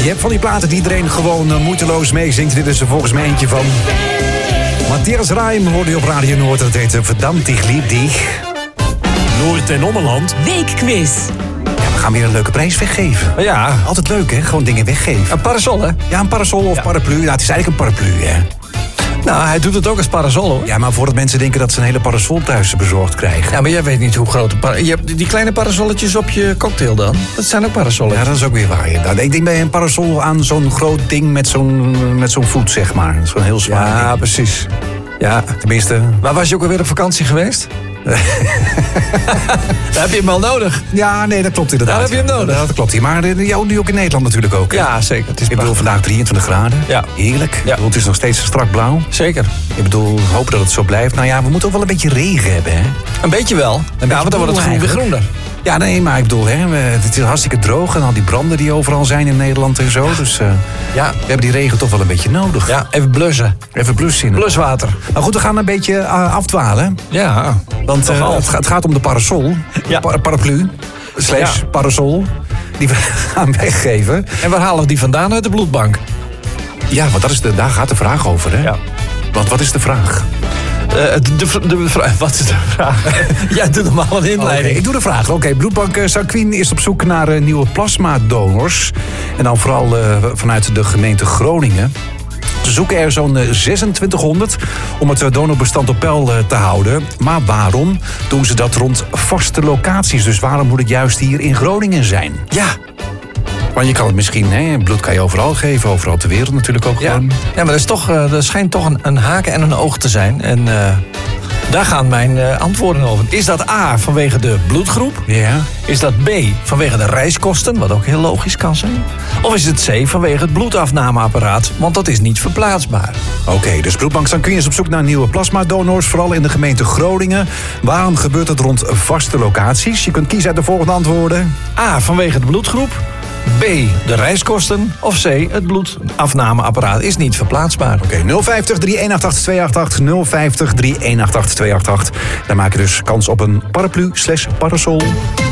Je hebt van die platen die iedereen gewoon moeiteloos meezingt. Dit is er volgens mij eentje van Matthias Reim, hoorde je op Radio Noord. Dat heet Verdammt, ich lieb dich. Noord- en Ommeland. Weekquiz. Ja, we gaan weer een leuke prijs weggeven. Ja, Altijd leuk, hè? Gewoon dingen weggeven. een parasol, hè? Ja, een parasol of paraplu. Nou, het is eigenlijk een paraplu, hè? Nou, hij doet het ook als parasol, hoor. Ja, maar voordat mensen denken dat ze een hele parasol thuis bezorgd krijgen. Ja, maar jij weet niet hoe groot je hebt die kleine parasolletjes op je cocktail dan. Dat zijn ook parasollen. Ja, dat is ook weer waar. Ja. Ik denk bij een parasol aan zo'n groot ding met zo'n voet, zeg maar. Zo'n heel zwaar Ja, ding. precies. Ja, Tenminste. waar was je ook alweer op vakantie geweest? Daar heb je hem wel nodig. Ja, nee, dat klopt inderdaad. Daar heb je hem nodig. Ja, dat klopt. Maar jou nu ook in Nederland natuurlijk ook. Hè? Ja, zeker. Het is Ik bedoel, prachtig. vandaag 23 graden. Ja. Heerlijk. Ik bedoel, het is nog steeds strak blauw. Zeker. Ik bedoel, hopen dat het zo blijft. Nou ja, we moeten ook wel een beetje regen hebben, hè? Een beetje wel. Ja, want dan wordt het groen weer groener. Ja, nee, maar ik bedoel, hè, het is hartstikke droog. En al die branden die overal zijn in Nederland en zo. Dus Ja. we hebben die regen toch wel een beetje nodig. Ja, even blussen. Even blussen in. Bluswater. Maar goed, we gaan een beetje afdwalen. Ja. Want Nogal. het gaat om de parasol. Ja. Paraplu. / Ja. parasol. Die we gaan weggeven. En waar halen we die vandaan? Uit de bloedbank. Ja, want daar gaat de vraag over, hè? Ja. Want wat is de vraag? Wat is de vraag? Jij doet normaal een inleiding. Oké, ik doe de vraag. Oké, Bloedbank Sanquin is op zoek naar nieuwe plasmadonors. En dan vooral vanuit de gemeente Groningen. Ze zoeken er zo'n 2600 om het donorbestand op peil te houden. Maar waarom doen ze dat rond vaste locaties? Dus waarom moet het juist hier in Groningen zijn? Ja. Want je kan het misschien, hè, bloed kan je overal geven, overal ter wereld natuurlijk ook Ja, gewoon. ja, maar er schijnt toch een haken en een oog te zijn. En daar gaan mijn antwoorden over. Is dat A, vanwege de bloedgroep? Ja. Is dat B, vanwege de reiskosten? Wat ook heel logisch kan zijn. Of is het C, vanwege het bloedafnameapparaat? Want dat is niet verplaatsbaar. Oké, dus Bloedbank Sanquin is op zoek naar nieuwe plasmadonors, vooral in de gemeente Groningen. Waarom gebeurt het rond vaste locaties? Je kunt kiezen uit de volgende antwoorden. A, vanwege de bloedgroep. B, de reiskosten. Of C, het bloedafnameapparaat is niet verplaatsbaar. Oké, 050 318 288 050 318 288. Daar maak je dus kans op een paraplu / parasol.